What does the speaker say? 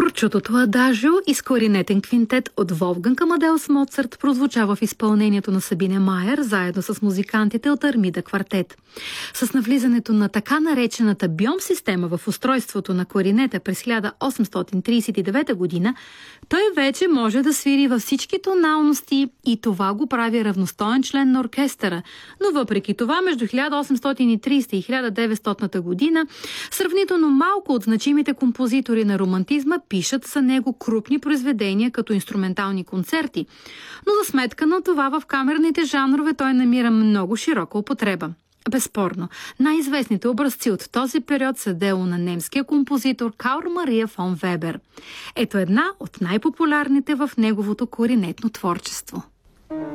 Прочутото адажио и с кларинетен квинтет от Волфганг Амадеус Моцарт прозвучава в изпълнението на Сабине Майер заедно с музикантите от Армида квартет. С навлизането на така наречената биом-система в устройството на кларинета през 1839 година, той вече може да свири във всички тоналности и това го прави равностоен член на оркестъра. Но въпреки това, между 1830 и 1900 година, сравнително малко от значимите композитори на романтизма пишат за него крупни произведения като инструментални концерти, но за сметка на това в камерните жанрове той намира много широка употреба. Безспорно, най-известните образци от този период са дело на немския композитор Карл Мария фон Вебер. Ето една от най-популярните в неговото кларинетно творчество.